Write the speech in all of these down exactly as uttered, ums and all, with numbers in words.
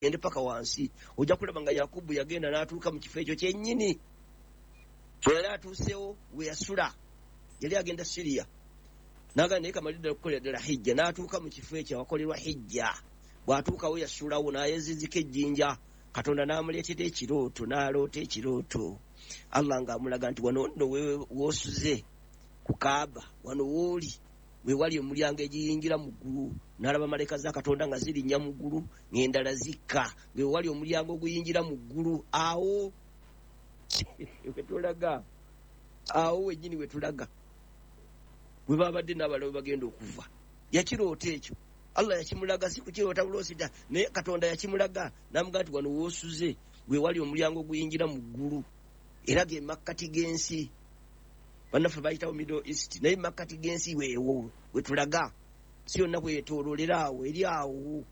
ende paka wansi ojja kulaba nga Yakubu yagenda n'atuuka mu kifo ekyo kyennyini yali atuusewo we yasula yali agenda Syria naga naye kamalidde okukola ddala hijja n'atuuka mu kifo ekyo awakolerwa hijja bw'atuukawo yasulawo n'ayezizika ejjinja Katonda n'amuleetera ekirooto n'aloota ekirooto Allah ng'amulaga nti wano nno w'osuze ku Kaaba wano w'oli we wali omulyango egiyingira mu ggulu n'alaba malaika za Katonda nga zirinnya mu ggulu ng'endala zikka we wali omulyango oguyingira mu ggulu awo we tulaga awo wennyini we tulaga we babadde n'abalabe bagenda okuva yakiroota ekyo Allah yakimulaga si kukiroota bulosida naye Katonda yakimulaga n'amugaa nti wano w'osuze we wali omulyango oguyingira mu ggulu era ge makkati g'ensi bannaffe bayitawo Middle East naye makkati g'ensi weewo we tulaga si yonna kwetololera awo eri awo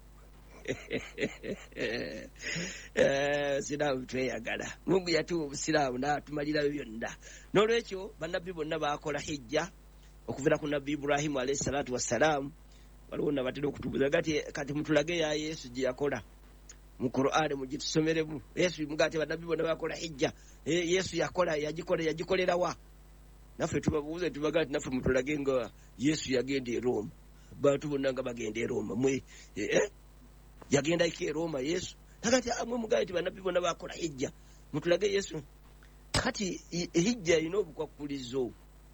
siraamu tweyagala Mungu yatuwa obusiraamu n'atumalirayo byonna n'olwekyo bannabbi bonna baakola hijja okuvira ku nabbi Ibrahimu alayhi salaatu wassalamu waliwo nabatera okutubuza gati kati mutulage ya Yesu gye yakola mu Qur'ani mugitusomeremu Yesu mugati bannabbi bonna baakola hijja Yesu yakola yagikola yagikolerawa naffe tubabuuze tubaga ati naffe mutulage nga Yesu yagenda e Roma bantu bonna nga bagenda e Roma mwe eh yagenda ike Roma Yesu nakati amwe mugaye ati bannabbi bonna baakola hijja mutulage Yesu kati hijja ino obukwakulizo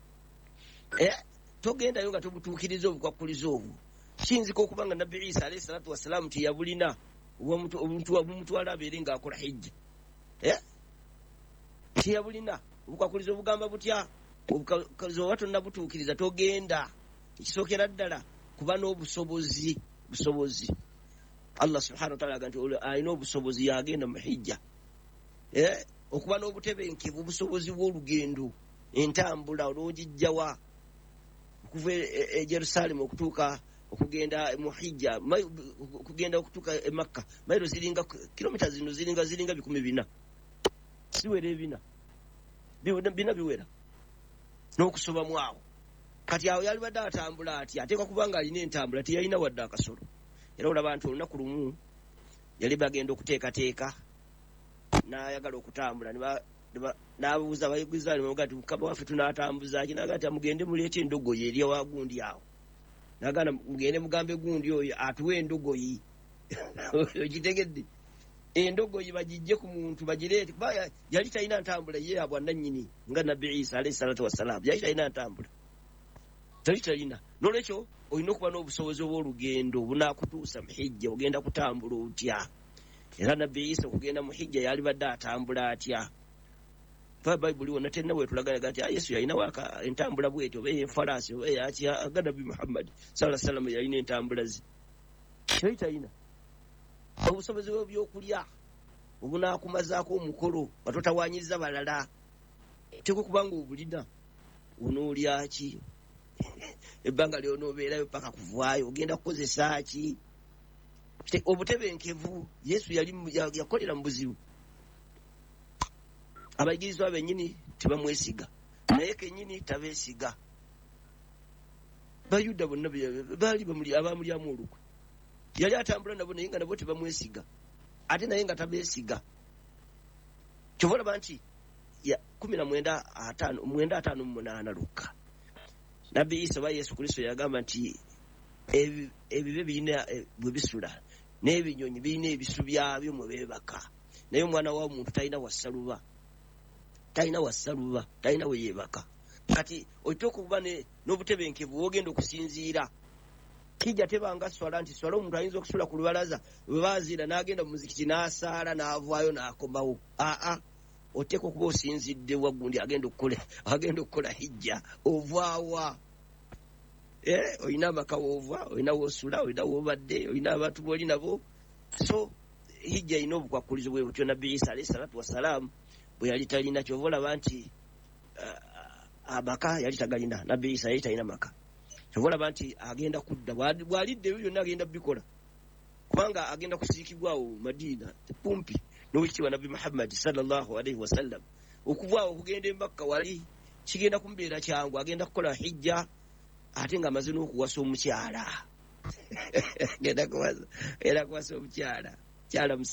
eh togenda yo nga tobutuukiriza obukwakulizo obwo kiyinzika okuba nga nabbi Isa alayhi salatu wassalamu tiyabulina omuntu omutwala abeere nga akola hijja eh tiyabulina obukwakulizo obugamba butya obukwakulizo watonna butuukiriza togenda ekisookera ddala kuba n'obusobozi busobozi Allah subhanahu wa ta'ala ganti ayina obusobozi yagenda mu hijja eh okuba n'obutebenkevu obusobozi bw'olugendo entambula olwogijjawa okuva e Jerusalem okutuuka okugenda mu hijja okugenda okutuuka e Makka mailo ziringa kilomita zino ziringa ziringa bikumi bina siwera ebina bina biwera n'okusoba mwawo kati awo yali badde atambula ati ateekwa kubanga alina entambula tiyalina wadde akasolo era olaba nti olunaku lumu yali bagenda okuteekateeka n'ayagala okutambula n'abuuza abayigwiza bali muga ati mukama waffe tunaatambuza ki naga ati mugende muleete endogoyi eri awagundi awo nagana mugende mugambe gundi oyo atuwe endogoyi okitegedde endogoyi bagijje ku muntu bagireete kuba yali talina ntambula ye abwa nannyini nga nabbi Isa alayhi salatu wassalam yali talina ntambula tali talina n'olwekyo olina okuba n'obusobozi obw'olugendo bunaakutuusa mu hijja ogenda kutambula otya era nabbi Isa okugenda mu hijja yali badde atambula atya Bayibuli wonna tenna wetulagaga nti Yesu yalina waka entambula bwetyo oba enfalaasi oba yaki aga nabbi Muhammad sallallahu alaihi wasallam yalina entambula ze tali talina obusobozi bw'ebyokulya obunaakumazaako omukolo batotawaanyiza balala teko kubanga obulina onoolya ki ebbanga lyonoobeerayo paka kuvaayo ogenda kukozesa ki obutebenkevu Yesu yali yakolera mu buzibu abayigirizwa bennyini tebamwesiga naye kennyini tabeesiga bayuda bonna baali abamulyamu olukwe yali atambula nabo naye nga nabo tebamwesiga ate naye nga tabeesiga kyova olaba nti kumi na mwenda ataano mwenda ataano mu munaana lukka nabbi Isa ba Yesu Kristo yagamba nti ebibe birina bwe bisula n'ebinyonyi birina ebisu byabyo mwe beebaka naye omwana w'omuntu talina wassaluba talina wassaluba talina we yeebaka kati ojja okuba n'obutebenkevu wogenda okusinziira kijja tebanga swala nti swala omuntu ayinza okusula ku lubalaza bwe baazira n'agenda mu muzikiti n'asaala n'avaayo n'akomawo aa oteeka okuba osinzidde wagundi agenda okukola agenda okukola hijja ovaawa eh olina amaka woova olina woosula olina woobadde olina abantu b'oli nabo so hijja ina obukwakulizo bwe butyo nabbi Isa alayhi salatu wassalamu bwe yali talina kyova olaba nti amaka yali tagalina nabbi Isa yali talina maka kyova olaba nti agenda kudda bw'aliddeyo byonna agenda bikola kubanga agenda kusiikibwawo Madiina pumpi n'owekitiibwa nabbi Muhammad sallallahu alaihi wasallam okuvaawo okugenda e Makka wali kigenda kumubeera kyangu agenda kukola hijja ate nga amaze n'okuwasa omukyala genda kuwasa era kuwasa omukyala kyala